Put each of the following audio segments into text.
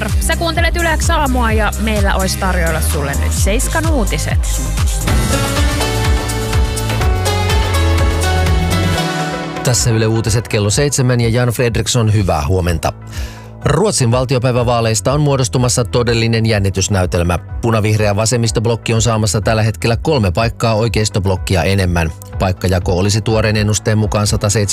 Tammar. Sä kuuntelet Yle X aamua ja meillä olisi tarjoilla sulle nyt 7 uutiset. Tässä Yle Uutiset kello 7 ja Jan Fredriksson, hyvää huomenta. Ruotsin valtiopäivävaaleista on muodostumassa todellinen jännitysnäytelmä. Punavihreä vasemmistoblokki on saamassa tällä hetkellä 3 paikkaa oikeistoblokkia enemmän. Paikkajako olisi tuoreen ennusteen mukaan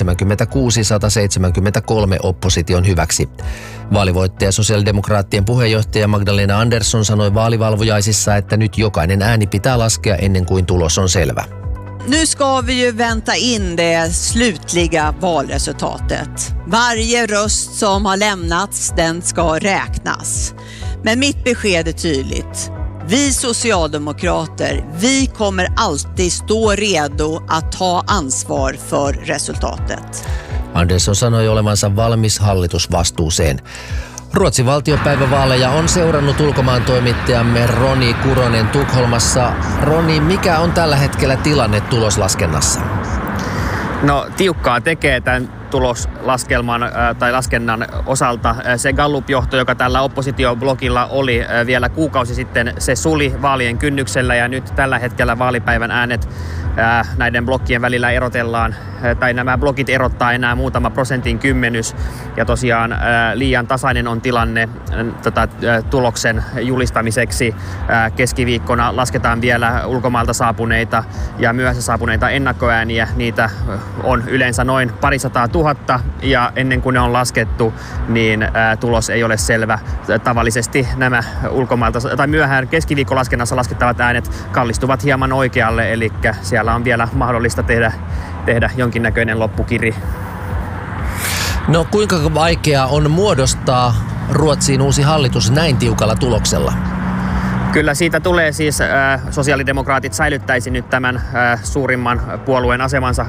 176-173 opposition hyväksi. Vaalivoittaja sosiaalidemokraattien puheenjohtaja Magdalena Andersson sanoi vaalivalvojaisissa, että nyt jokainen ääni pitää laskea ennen kuin tulos on selvä. Nu ska vi ju vänta in det slutliga valresultatet. Varje röst som har lämnats, den ska räknas. Men mitt besked är tydligt. Vi socialdemokrater, vi kommer alltid stå redo att ta ansvar för resultatet. Andersson sanoi olevansa valmis hallitusvastuuseen. Ruotsin valtiopäivävaaleja on seurannut ulkomaan toimittajamme Roni Kuronen Tukholmassa. Roni, mikä on tällä hetkellä tilanne tuloslaskennassa? No, tiukkaa tekee tämän tuloslaskelman tai laskennan osalta. Se Gallup-johto, joka tällä oppositioblogilla oli vielä kuukausi sitten, se suli vaalien kynnyksellä ja nyt tällä hetkellä vaalipäivän äänet näiden blokkien välillä erotellaan, tai nämä blokit erottaa enää muutama prosentin kymmenys. Ja tosiaan liian tasainen on tilanne tuloksen julistamiseksi. Keskiviikkona lasketaan vielä ulkomailta saapuneita ja myöhässä saapuneita ennakkoääniä. Niitä on yleensä noin 200 000 ja ennen kuin ne on laskettu, niin tulos ei ole selvä. Tavallisesti nämä ulkomailta tai myöhään keskiviikkolaskennassa laskettavat äänet kallistuvat hieman oikealle, eli siellä on vielä mahdollista tehdä jonkinnäköinen loppukiri. No, kuinka vaikeaa on muodostaa Ruotsiin uusi hallitus näin tiukalla tuloksella? Kyllä siitä tulee siis, sosiaalidemokraatit säilyttäisi nyt tämän suurimman puolueen asemansa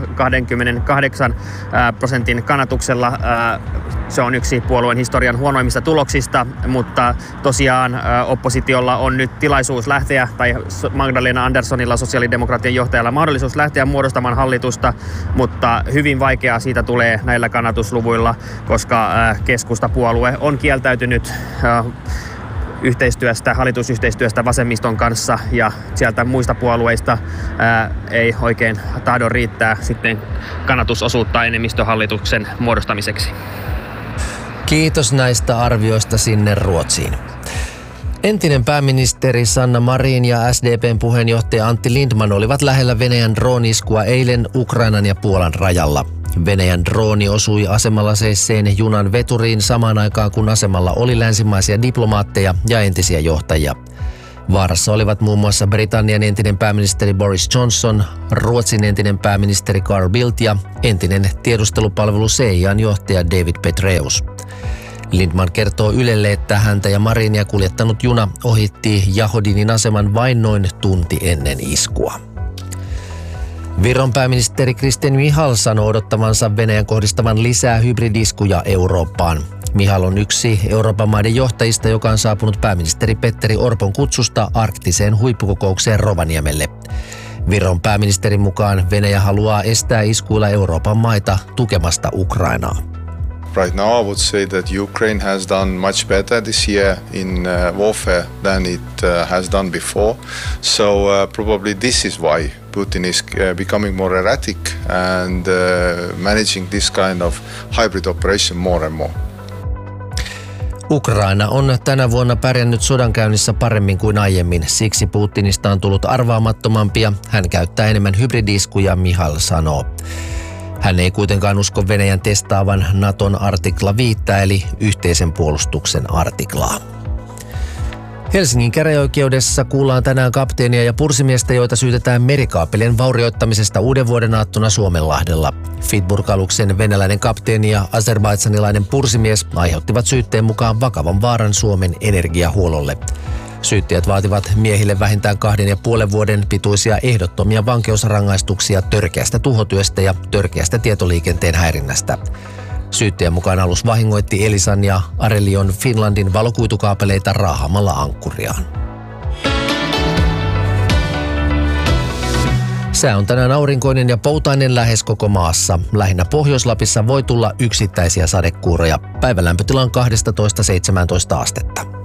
28% kannatuksella. Se on yksi puolueen historian huonoimmista tuloksista, mutta tosiaan oppositiolla on nyt tilaisuus lähteä, tai Magdalena Anderssonilla, sosiaalidemokraattien johtajalla, mahdollisuus lähteä muodostamaan hallitusta, mutta hyvin vaikeaa siitä tulee näillä kannatusluvuilla, koska keskustapuolue on kieltäytynyt hallitusyhteistyöstä vasemmiston kanssa ja sieltä muista puolueista ei oikein tahdo riittää sitten kannatusosuutta enemmistöhallituksen muodostamiseksi. Kiitos näistä arvioista sinne Ruotsiin. Entinen pääministeri Sanna Marin ja SDP:n puheenjohtaja Antti Lindman olivat lähellä Venäjän drooni-iskua eilen Ukrainan ja Puolan rajalla. Venäjän drooni osui asemalla seisseen junan veturiin samaan aikaan, kun asemalla oli länsimaisia diplomaatteja ja entisiä johtajia. Vaarassa olivat muun muassa Britannian entinen pääministeri Boris Johnson, Ruotsin entinen pääministeri Carl Bildt ja entinen tiedustelupalvelu CIA:n johtaja David Petraeus. Lindman kertoo Ylelle, että häntä ja Marinia kuljettanut juna ohitti Jahodinin aseman vain noin tunti ennen iskua. Viron pääministeri Kristen Michal sanoo odottavansa Venäjän kohdistavan lisää hybridiskuja Eurooppaan. Michal on yksi Euroopan maiden johtajista, joka on saapunut pääministeri Petteri Orpon kutsusta arktiseen huippukokoukseen Rovaniemelle. Viron pääministerin mukaan Venäjä haluaa estää iskuilla Euroopan maita tukemasta Ukrainaa. Right now I would say that Ukraine has done much better this year in warfare than it has done before. So probably this is why Putin is becoming more erratic and managing this kind of hybrid operation more and more. Ukraina on tänä vuonna pärjännyt sodankäynnissä paremmin kuin aiemmin, siksi Putinista on tullut arvaamattomampia. Hän käyttää enemmän hybridiskuja, Michal sanoo. Hän ei kuitenkaan usko Venäjän testaavan Naton artikla 5 eli yhteisen puolustuksen artiklaa. Helsingin käräjäoikeudessa kuullaan tänään kapteenia ja pursimiestä, joita syytetään merikaapelien vaurioittamisesta uuden vuoden aattona Suomenlahdella. Fitburg-aluksen venäläinen kapteeni ja azerbaidsanilainen pursimies aiheuttivat syytteen mukaan vakavan vaaran Suomen energiahuollolle. Syyttäjät vaativat miehille vähintään 2,5 vuoden pituisia ehdottomia vankeusrangaistuksia törkeästä tuhotyöstä ja törkeästä tietoliikenteen häirinnästä. Syyttäjän mukaan alus vahingoitti Elisan ja Arelion Finlandin valokuitukaapeleita raahamalla ankkuriaan. Sää on tänään aurinkoinen ja poutainen lähes koko maassa. Lähinnä Pohjois-Lapissa voi tulla yksittäisiä sadekuuroja. Päivän lämpötila on 12-17 astetta.